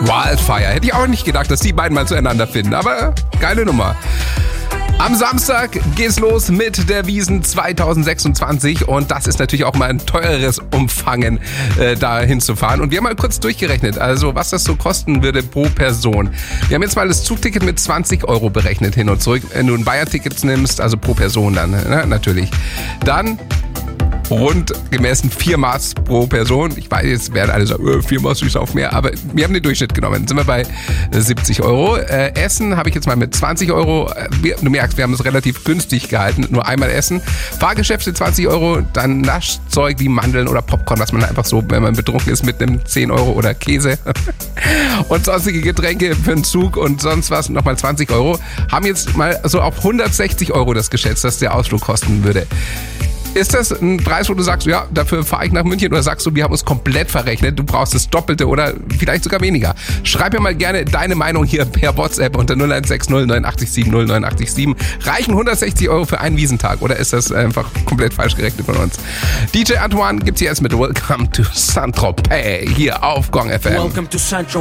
Wildfire. Hätte ich auch nicht gedacht, dass die beiden mal zueinander finden, aber geile Nummer. Am Samstag geht's los mit der Wiesn 2026 und das ist natürlich auch mal ein teureres Umfangen, da hinzufahren. Und wir haben mal kurz durchgerechnet, also was das so kosten würde pro Person. Wir haben jetzt mal das Zugticket mit 20 Euro berechnet hin und zurück. Wenn du ein Bayern-Ticket nimmst, also pro Person dann, ne, natürlich. Dann rund gemessen 4 Maß pro Person. Ich weiß, jetzt werden alle sagen, 4 Maß ist auf mehr, aber wir haben den Durchschnitt genommen. Dann sind wir bei 70 Euro. Essen habe ich jetzt mal mit 20 Euro. Du merkst, wir haben es relativ günstig gehalten. Nur einmal essen. Fahrgeschäfte 20 Euro. Dann Naschzeug wie Mandeln oder Popcorn, was man einfach so, wenn man betrunken ist, mitnimmt, 10 Euro oder Käse. Und sonstige Getränke für den Zug und sonst was, nochmal 20 Euro. Haben jetzt mal so auf 160 Euro das geschätzt, dass der Ausflug kosten würde. Ist das ein Preis, wo du sagst, ja, dafür fahre ich nach München, oder sagst du, wir haben uns komplett verrechnet, du brauchst das Doppelte oder vielleicht sogar weniger? Schreib mir mal gerne deine Meinung hier per WhatsApp unter 0160 987 09867. Reichen 160 Euro für einen Wiesentag oder ist das einfach komplett falsch gerechnet von uns? DJ Antoine gibt's hier erst mit Welcome to Saint-Tropez hier auf Gong FM. Welcome to Saint-Tropez.